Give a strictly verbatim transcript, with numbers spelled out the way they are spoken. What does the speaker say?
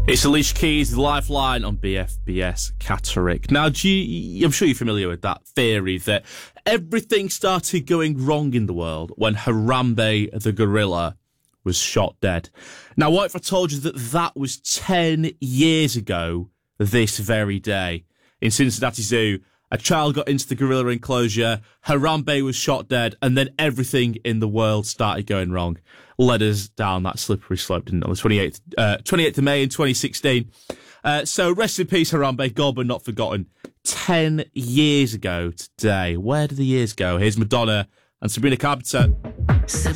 It's Alicia Keys, The Lifeline on B F B S Catterick. Now, do you, I'm sure you're familiar with that theory that everything started going wrong in the world when Harambe the gorilla was shot dead. Now, what if I told you that that was ten years ago this very day? In Cincinnati Zoo, a child got into the gorilla enclosure, Harambe was shot dead, and then everything in the world started going wrong. Led us down that slippery slope, didn't it, on the twenty-eighth, uh, twenty-eighth of May in twenty sixteen. Uh, so rest in peace, Harambe, God but not forgotten. Ten years ago today. Where did the years go? Here's Madonna and Sabrina Carpenter. Sabrina.